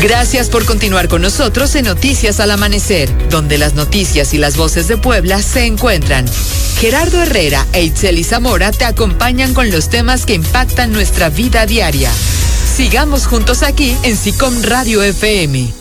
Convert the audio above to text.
Gracias por continuar con nosotros en Noticias al Amanecer, donde las noticias y las voces de Puebla se encuentran. Gerardo Herrera e Itzeli Zamora te acompañan con los temas que impactan nuestra vida diaria. Sigamos juntos aquí en SICOM Radio FM.